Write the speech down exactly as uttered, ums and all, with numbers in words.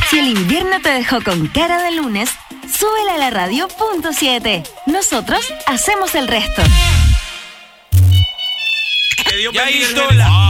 Si el invierno te dejó con cara de lunes, súbela a la radio punto siete. Nosotros hacemos el resto. Ya hizo la...